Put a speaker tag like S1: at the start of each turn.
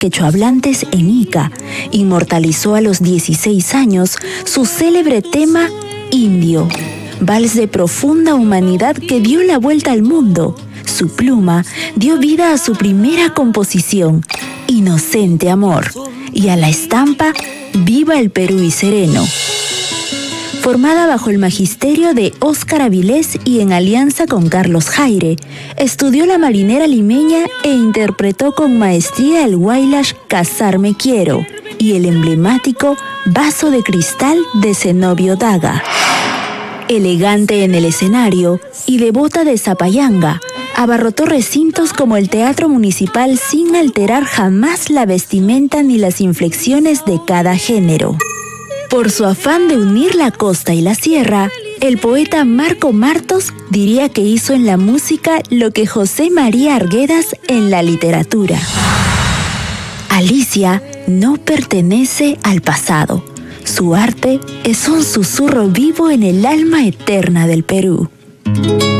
S1: quechohablantes en Ica, inmortalizó a los 16 años su célebre tema Indio, vals de profunda humanidad que dio la vuelta al mundo. Su pluma dio vida a su primera composición, Inocente Amor, y a la estampa Viva el Perú y Sereno. Formada bajo el magisterio de Óscar Avilés y en alianza con Carlos Jaire, estudió la marinera limeña e interpretó con maestría el Wailash Casarme Quiero y el emblemático Vaso de Cristal de Zenobio Daga. Elegante en el escenario y devota de Zapayanga, abarrotó recintos como el Teatro Municipal sin alterar jamás la vestimenta ni las inflexiones de cada género. Por su afán de unir la costa y la sierra, el poeta Marco Martos diría que hizo en la música lo que José María Arguedas en la literatura. Alicia no pertenece al pasado. Su arte es un susurro vivo en el alma eterna del Perú.